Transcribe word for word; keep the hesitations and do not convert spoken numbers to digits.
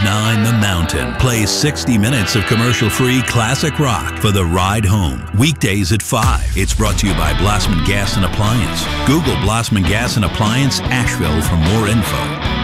nine The Mountain plays sixty minutes of commercial-free classic rock for the ride home. Weekdays at five. It's brought to you by Blossman Gas and Appliance. Google Blossman Gas and Appliance Asheville for more info.